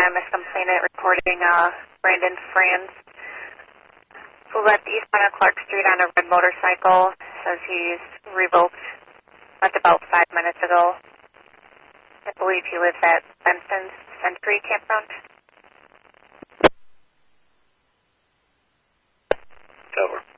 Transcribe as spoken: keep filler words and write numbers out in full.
a missed complainant reporting uh, Brandon Franz, who left eastbound on Clark Street on a red motorcycle. Says he's revoked. Left about five minutes ago. I believe he lives at Benson's Century Campground. Over.